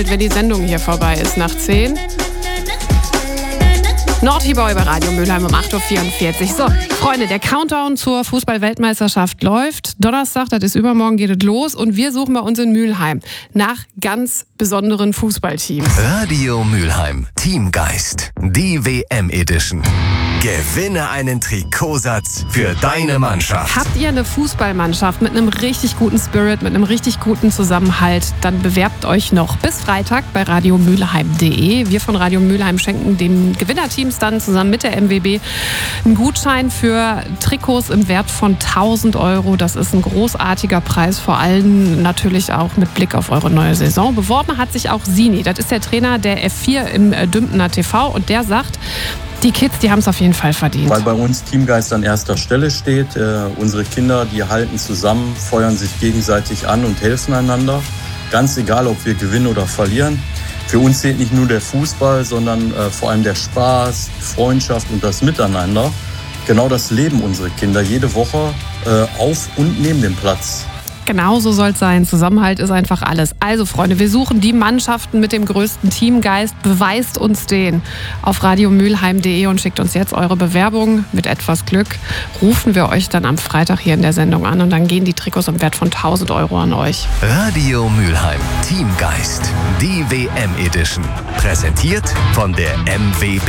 wenn die Sendung hier vorbei ist nach 10. Naughty Boy bei Radio Mülheim um 8.44 Uhr. So, Freunde, der Countdown zur Fußball-Weltmeisterschaft läuft. Donnerstag, das ist übermorgen, geht es los. Und wir suchen bei uns in Mülheim nach ganz besonderen Fußballteams. Radio Mülheim, Teamgeist, die WM-Edition. Gewinne einen Trikotsatz für deine Mannschaft. Habt ihr eine Fußballmannschaft mit einem richtig guten Spirit, mit einem richtig guten Zusammenhalt, dann bewerbt euch noch bis Freitag bei radiomülheim.de. Wir von Radio Mülheim schenken den Gewinnerteams dann zusammen mit der MWB einen Gutschein für Trikots im Wert von 1.000 Euro. Das ist ein großartiger Preis, vor allem natürlich auch mit Blick auf eure neue Saison. Beworben hat sich auch Sini. Das ist der Trainer der F4 im Dümpener TV und der sagt, die Kids, die haben es auf jeden Fall verdient. Weil bei uns Teamgeist an erster Stelle steht. Unsere Kinder, die halten zusammen, feuern sich gegenseitig an und helfen einander. Ganz egal, ob wir gewinnen oder verlieren. Für uns zählt nicht nur der Fußball, sondern vor allem der Spaß, die Freundschaft und das Miteinander. Genau das leben unsere Kinder jede Woche auf und neben dem Platz. Genau so soll es sein. Zusammenhalt ist einfach alles. Also Freunde, wir suchen die Mannschaften mit dem größten Teamgeist. Beweist uns den auf radiomülheim.de und schickt uns jetzt eure Bewerbung. Mit etwas Glück rufen wir euch dann am Freitag hier in der Sendung an und dann gehen die Trikots im Wert von 1.000 Euro an euch. Radio Mülheim, Teamgeist, die WM-Edition. Präsentiert von der MWB.